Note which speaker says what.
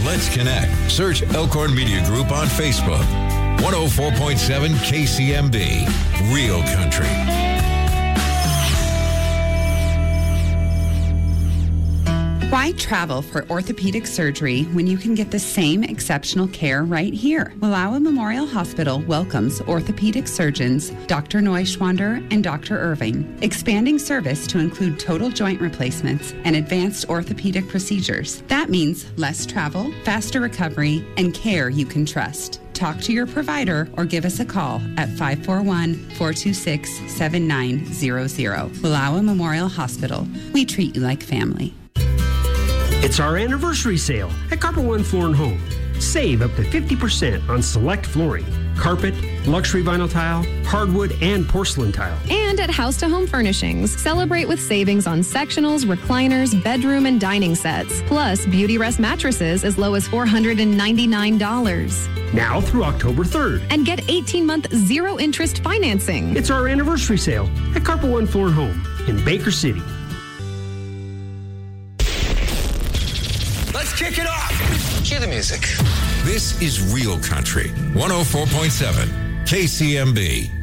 Speaker 1: Let's connect. Search Elkhorn Media Group on Facebook. 104.7 KCMB. Real Country.
Speaker 2: Why travel for orthopedic surgery when you can get the same exceptional care right here? Wallowa Memorial Hospital welcomes orthopedic surgeons Dr. Neuschwander and Dr. Irving, expanding service to include total joint replacements and advanced orthopedic procedures. That means less travel, faster recovery, and care you can trust. Talk to your provider or give us a call at 541-426-7900. Wallowa Memorial Hospital. We treat you like family.
Speaker 3: It's our anniversary sale at Carpet One Floor and Home. Save up to 50% on select flooring, carpet, luxury vinyl tile, hardwood, and porcelain tile.
Speaker 4: And at House to Home Furnishings, celebrate with savings on sectionals, recliners, bedroom, and dining sets. Plus, Beauty Rest mattresses as low as $499.
Speaker 3: Now through October 3rd.
Speaker 4: And get 18-month zero-interest financing.
Speaker 3: It's our anniversary sale at Carpet One Floor and Home in Baker City.
Speaker 1: Let's kick it off.
Speaker 5: Cue the music.
Speaker 1: This is Real Country. 104.7 KCMB.